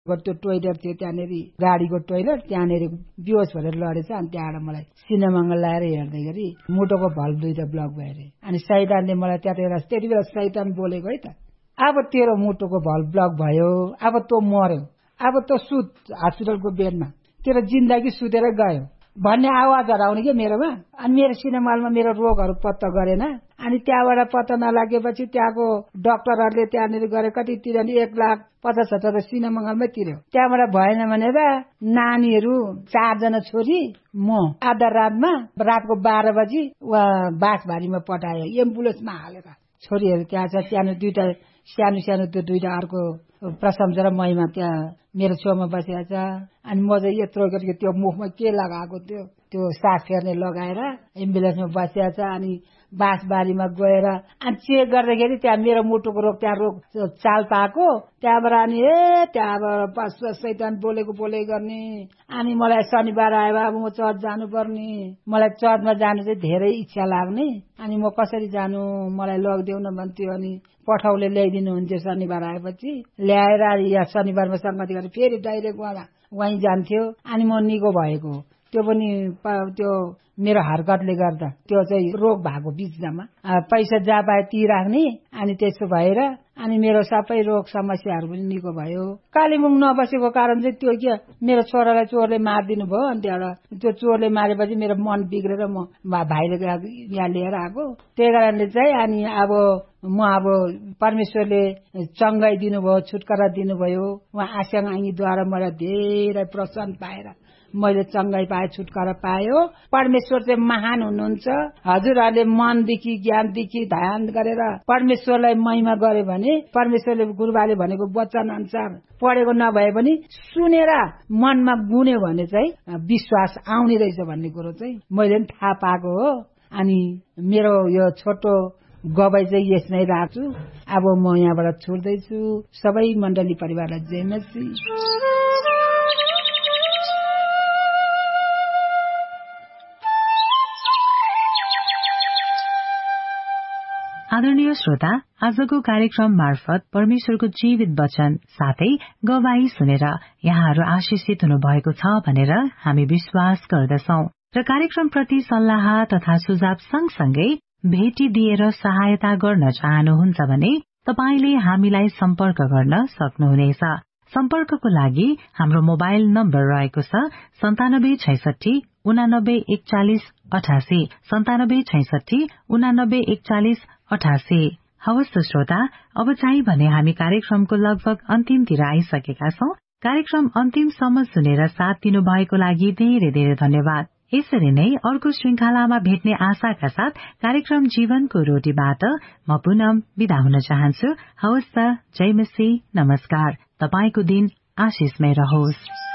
त्यो टोइलेट थियो त्यहाँनिर गाडीको टोइलेट त्यहाँनिर बिहोस भएर लडेछ। अनि त्यहाँबाट मलाई सिनेमाङ्गल ल्याएर हेर्दैखेरि मुटुको भल्भ 2टा ब्लक भयो अरे। अनि शैतानले मलाई त्यति बेला शैतान बोलेको है त, अब तेरो मुटुको भल्भ ब्लक भयो, अब तँ मर्यो, अब तँ सुत हस्पिटलको बेडमा, तेरो जिन्दगी सुतेर गयो भन्ने आवाजहरू आउने के मेरोमा। अनि मेरो सिनेमालमा मेरो रोगहरू पत्ता गरेन। अनि त्यहाँबाट पत्ता नलागेपछि त्यहाँको डाक्टरहरूले त्यहाँनिर गरे कति तिर्यो नि 1,50,000 सिनेमाङ्गलमै तिर्यो। त्यहाँबाट भएन भनेर नानीहरू 4 जना छोरी म आधा रातमा रातको 12 बजी बाँसबारीमा पठायो एम्बुलेन्समा हालेर। छोरीहरू त्यहाँ छ, सानो 2टा सानो त्यो 2टा अर्को प्रशंसा र महिमा त्यहाँ मेरो छेउमा बसेको छ। अनि म चाहिँ यत्रो गरेको त्यो मुखमा के लगाएको थियो त्यो सास फेर्ने लगाएर एम्बुलेन्समा बसेको छ। अनि बाँसबारीमा गएर अनि चेक गर्दाखेरि त्यहाँ मेरो मुटुको रोग त्यहाँ रोग चाल पाएको। त्यहाँबाट अनि त्यहाँबाट बस शैतान बोलेको गर्ने। अनि मलाई शनिबार आयो अब म चर्च जानुपर्ने। मलाई चर्चमा जानु चाहिँ धेरै इच्छा लाग्ने। अनि म कसरी जानु, मलाई लगिदेऊ न भन्थ्यो। अनि पठाउले ल्याइदिनु हुन्थ्यो शनिबार आएपछि, ल्याएर यहाँ शनिबारमा सङ्गति गरेर फेरि डाइरेक्ट वहीँ जान्थ्यो। अनि म निको भएको त्यो पनि त्यो मेरो हरकतले गर्दा त्यो चाहिँ रोग भएको बिचमा पैसा जहाँ पाए ती राख्ने। अनि त्यसो भएर अनि मेरो सबै रोग समस्याहरू पनि निको भयो। कालेबुङ नबसेको कारण चाहिँ त्यो के मेरो छोरालाई चोरले मारिदिनु भयो। अनि त्यहाँबाट त्यो चोरले मारेपछि मेरो मन बिग्रेर म भाइले यहाँ लिएर आएको। त्यही कारणले चाहिँ अनि अब परमेश्वरले चङ्गाई दिनुभयो, छुटकारा दिनुभयो। उहाँ आस्याङ आङीद्वारा मलाई धेरै प्रसन्न पाएर मैले चङ्गाई पाए, छुटकारा पायो। परमेश्वर चाहिँ महान हुनुहुन्छ। हजुरहरूले मनदेखि ज्ञानदेखि ध्यान गरेर परमेश्वरलाई महिमा गरे भने परमेश्वरले गुरुबाले भनेको वचन अनुसार पढेको नभए पनि सुनेर मनमा गुन्यो भने चाहिँ विश्वास आउने रहेछ भन्ने कुरो चाहिँ मैले पनि थाहा पाएको हो। अनि मेरो यो छोटो गवाई चाहिँ यसमै राख्छु। अब म यहाँबाट छोड्दैछु। सबै मण्डली परिवारलाई जय मसीह। आदरणीय श्रोता, आजको कार्यक्रम मार्फत परमेश्वरको जीवित वचन साथै गवाही सुनेर यहाँहरू आशिषित हुनुभएको छ भनेर हामी विश्वास गर्दछौं। र कार्यक्रम प्रति सल्लाह तथा सुझाव सँगसँगै भेटी दिएर सहायता गर्न चाहनुहुन्छ भने तपाईले हामीलाई सम्पर्क गर्न सक्नुहुनेछ। सम्पर्कको लागि हाम्रो मोबाइल नम्बर रहेको छ 9766 89 41 88 9766 89 41 88। हवस् त श्रोता, अब चाहिँ भने हामी कार्यक्रमको लगभग अन्तिमतिर आइसकेका छौं। कार्यक्रम अन्तिमसम्म सुनेर साथ दिनु भएको लागि धेरै धेरै धन्यवाद। यसरी नै अर्को श्रृंखलामा भेट्ने आशाका साथ कार्यक्रम जीवनको रोटीबाट म पुनः बिदा हुन चाहन्छु। हवस् त, जय मसीह, नमस्कार। तपाईको दिन आशिषमय रहोस्।